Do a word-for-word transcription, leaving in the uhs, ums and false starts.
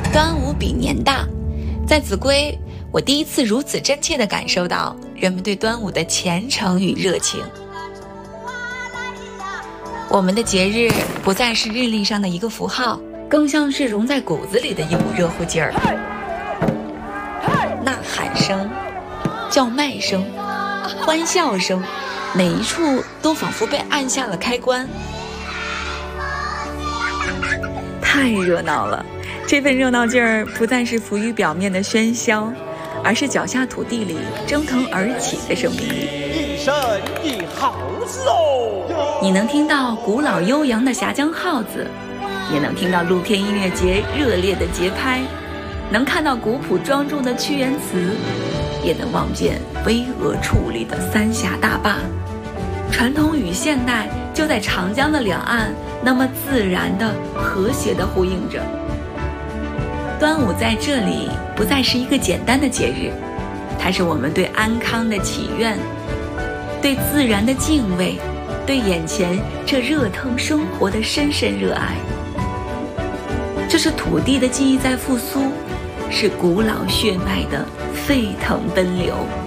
端午比年大，在秭归，我第一次如此真切地感受到人们对端午的虔诚与热情。我们的节日不再是日历上的一个符号，更像是融在骨子里的一股热乎劲儿。呐喊声、叫卖声、欢笑声，每一处都仿佛被按下了开关。太热闹了，这份热闹劲儿不再是浮于表面的喧嚣，而是脚下土地里蒸腾而起的生命力。 一声一号子哦！ 你能听到古老悠扬的峡江号子，也能听到露天音乐节热烈的节拍，能看到古朴庄重的屈原词，也能望见巍峨矗立的三峡大坝。传统与现代就在长江的两岸那么自然的和谐地呼应着。端午在这里不再是一个简单的节日，它是我们对安康的祈愿，对自然的敬畏，对眼前这热腾生活的深深热爱。这是土地的记忆在复苏，是古老血脉的沸腾奔流。